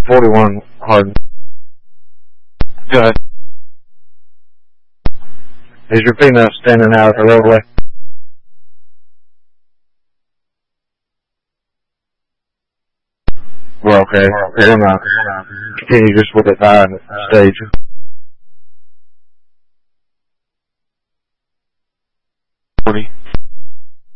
41 Hardin. Go ahead. Is your female standing out at the roadway? Well, okay. We're gonna continue just with the time stage.